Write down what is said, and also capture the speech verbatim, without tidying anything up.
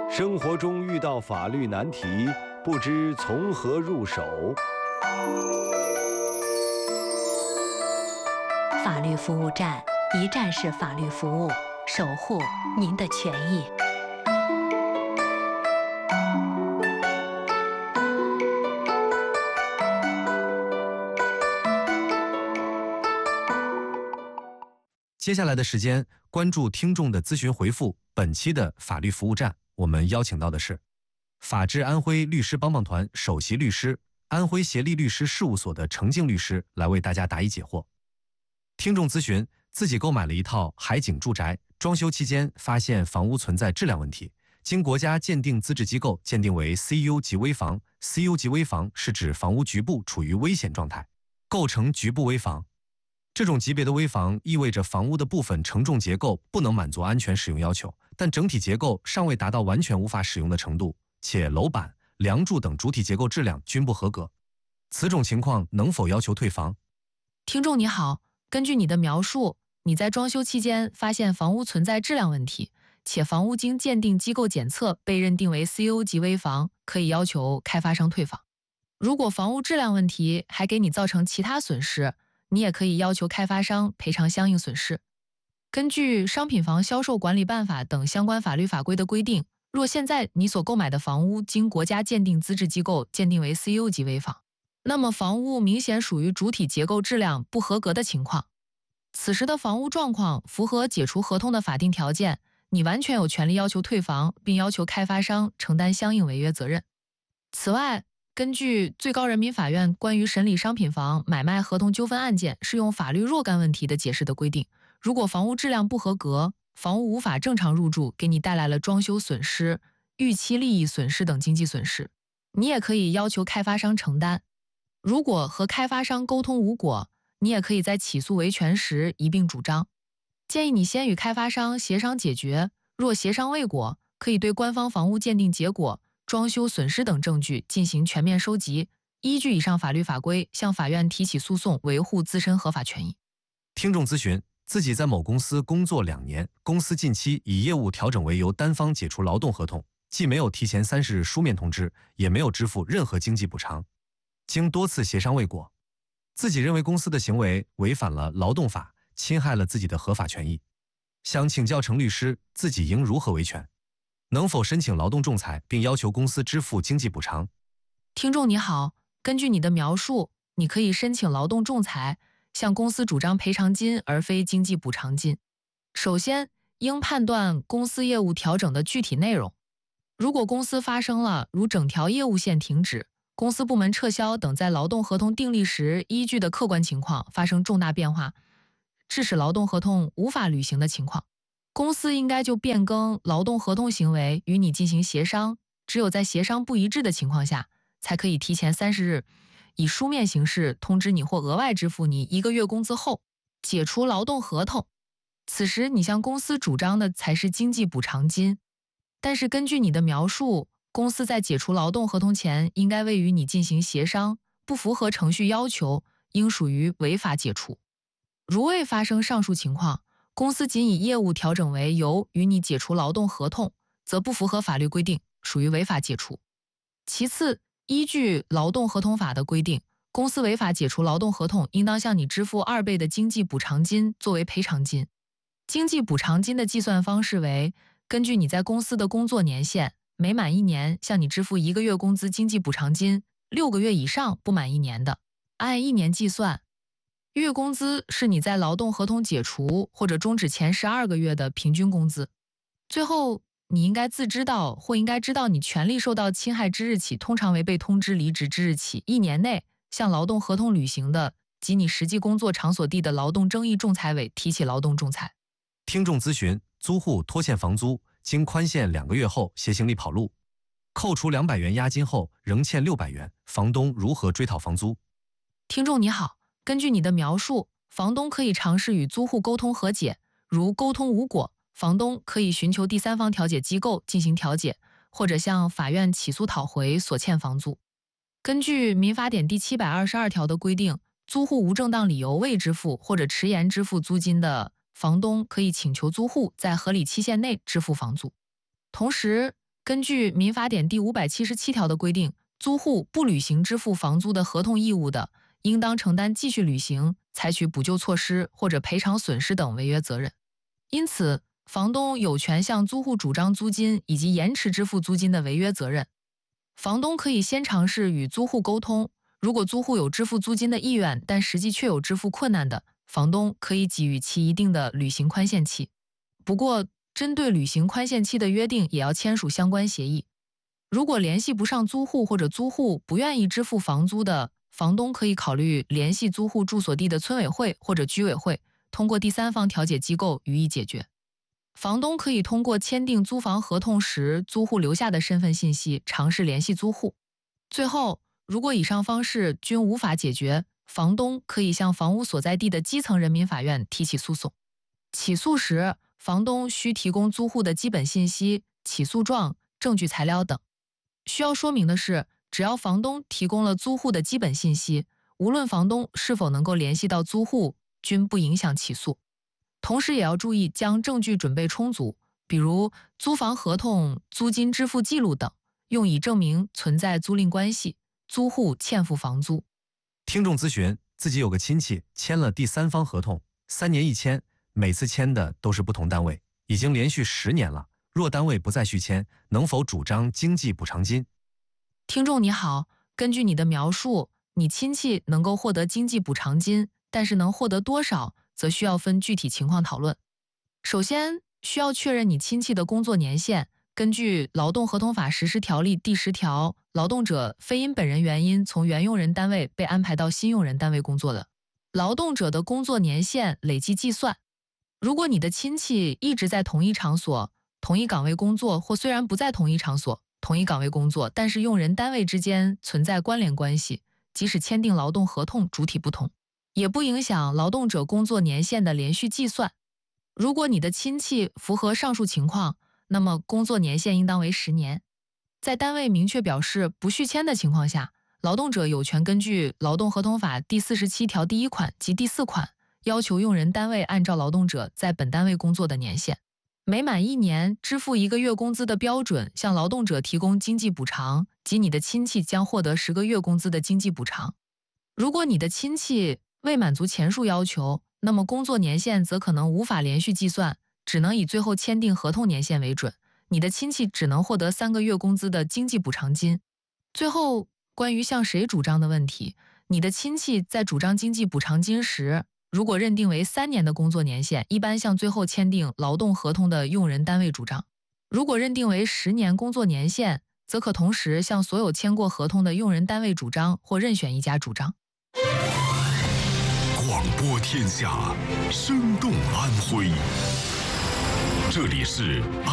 生活中遇到法律难题，不知从何入手。 法律服务站，一站式法律服务，守护您的权益。 接下来的时间，关注听众的咨询回复。本期的法律服务站，我们邀请到的是法治安徽律师帮帮团首席律师、安徽协力律师事务所的程静律师，来为大家答疑解惑。听众咨询，自己购买了一套海景住宅，装修期间发现房屋存在质量问题，经国家鉴定资质机构鉴定为 C U 级危房。 C U 级危房是指房屋局部处于危险状态，构成局部危房。这种级别的危房意味着房屋的部分承重结构不能满足安全使用要求，但整体结构尚未达到完全无法使用的程度，且楼板、梁柱等主体结构质量均不合格。此种情况能否要求退房？ 听众你好，根据你的描述，你在装修期间发现房屋存在质量问题，且房屋经鉴定机构检测被认定为 C U 级危房，可以要求开发商退房。如果房屋质量问题还给你造成其他损失，你也可以要求开发商赔偿相应损失。根据《商品房销售管理办法》等相关法律法规的规定，若现在你所购买的房屋经国家鉴定资质机构鉴定为 C U 级危房，那么房屋明显属于主体结构质量不合格的情况。此时的房屋状况符合解除合同的法定条件，你完全有权利要求退房，并要求开发商承担相应违约责任。此外，根据最高人民法院关于审理商品房买卖合同纠纷案件适用法律若干问题的解释的规定，如果房屋质量不合格，房屋无法正常入住，给你带来了装修损失、预期利益损失等经济损失，你也可以要求开发商承担。如果和开发商沟通无果，你也可以在起诉维权时一并主张。建议你先与开发商协商解决，若协商未果，可以对官方房屋鉴定结果、装修损失等证据进行全面收集，依据以上法律法规向法院提起诉讼，维护自身合法权益。 听众咨询，自己在某公司工作两年，公司近期以业务调整为由单方解除劳动合同，既没有提前三十日书面通知，也没有支付任何经济补偿。经多次协商未果，自己认为公司的行为违反了劳动法，侵害了自己的合法权益，想请教程律师，自己应如何维权？能否申请劳动仲裁，并要求公司支付经济补偿？ 听众你好，根据你的描述，你可以申请劳动仲裁，向公司主张赔偿金而非经济补偿金。首先，应判断公司业务调整的具体内容。如果公司发生了如整条业务线停止、公司部门撤销等在劳动合同订立时依据的客观情况发生重大变化，致使劳动合同无法履行的情况，公司应该就变更劳动合同行为与你进行协商，只有在协商不一致的情况下，才可以提前三十日以书面形式通知你或额外支付你一个月工资后解除劳动合同。此时你向公司主张的才是经济补偿金，但是根据你的描述，公司在解除劳动合同前应该未与你进行协商，不符合程序要求，应属于违法解除。如未发生上述情况，公司仅以业务调整为由与你解除劳动合同，则不符合法律规定，属于违法解除。其次，依据劳动合同法的规定，公司违法解除劳动合同，应当向你支付二倍的经济补偿金作为赔偿金。经济补偿金的计算方式为，根据你在公司的工作年限，每满一年向你支付一个月工资经济补偿金，六个月以上不满一年的，按一年计算。月工资是你在劳动合同解除或者终止前十二个月的平均工资。最后，你应该自知道或应该知道你权利受到侵害之日起，通常为被通知离职之日起一年内向劳动合同履行的及你实际工作场所地的劳动争议仲裁委提起劳动仲裁。 听众咨询，租户拖欠房租，经宽限两个月后携行李跑路，扣除两百元押金后仍欠六百元，房东如何追讨房租？ 听众你好，根据你的描述，房东可以尝试与租户沟通和解，如沟通无果，房东可以寻求第三方调解机构进行调解，或者向法院起诉讨回所欠房租。根据民法典第七百二十二条的规定，租户无正当理由未支付或者迟延支付租金的，房东可以请求租户在合理期限内支付房租。同时， 根据民法典第五百七十七条的规定，租户不履行支付房租的合同义务的，应当承担继续履行、采取补救措施或者赔偿损失等违约责任。因此，房东有权向租户主张租金以及延迟支付租金的违约责任。房东可以先尝试与租户沟通，如果租户有支付租金的意愿，但实际却有支付困难的，房东可以给予其一定的履行宽限期。不过，针对履行宽限期的约定，也要签署相关协议。如果联系不上租户或者租户不愿意支付房租的，房东可以考虑联系租户住所地的村委会或者居委会，通过第三方调解机构予以解决。房东可以通过签订租房合同时租户留下的身份信息，尝试联系租户。最后，如果以上方式均无法解决，房东可以向房屋所在地的基层人民法院提起诉讼。起诉时，房东需提供租户的基本信息、起诉状、证据材料等。需要说明的是，只要房东提供了租户的基本信息，无论房东是否能够联系到租户，均不影响起诉。同时也要注意将证据准备充足，比如租房合同、租金支付记录等，用以证明存在租赁关系，租户欠付房租。 听众咨询自己有个亲戚签了第三方合同，三年一签，每次签的都是不同单位，已经连续十年了。若单位不再续签，能否主张经济补偿金？ 听众你好，根据你的描述，你亲戚能够获得经济补偿金，但是能获得多少，则需要分具体情况讨论。首先，需要确认你亲戚的工作年限。根据《劳动合同法实施条例》第十条，劳动者非因本人原因从原用人单位被安排到新用人单位工作的，劳动者的工作年限累计计算。如果你的亲戚一直在同一场所、同一岗位工作，或虽然不在同一场所、同一岗位工作，但是用人单位之间存在关联关系，即使签订劳动合同主体不同，也不影响劳动者工作年限的连续计算。如果你的亲戚符合上述情况，那么工作年限应当为十年。在单位明确表示不续签的情况下，劳动者有权根据《劳动合同法》第四十七条第一款及第四款，要求用人单位按照劳动者在本单位工作的年限，每满一年支付一个月工资的标准，向劳动者提供经济补偿，及你的亲戚将获得十个月工资的经济补偿。如果你的亲戚未满足前述要求，那么工作年限则可能无法连续计算，只能以最后签订合同年限为准，你的亲戚只能获得三个月工资的经济补偿金。最后，关于向谁主张的问题，你的亲戚在主张经济补偿金时，如果认定为三年的工作年限，一般向最后签订劳动合同的用人单位主张；如果认定为十年工作年限，则可同时向所有签过合同的用人单位主张，或任选一家主张。 广播天下，生动安徽。这里是